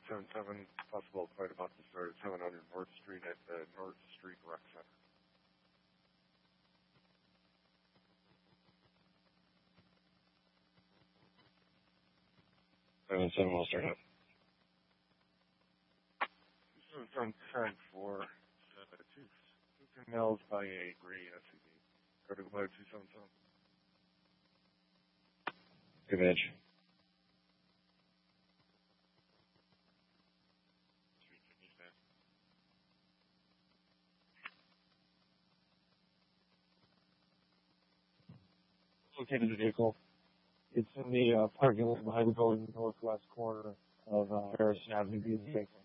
277, possible fight about to start at 700 North Street at the North Street Rec Center. 7 will start up. 277 for 2 canals by a gray SUV. Critical by 277. Good edge. Located the vehicle. It's in the parking lot behind the building, northwest corner of Harrison Avenue.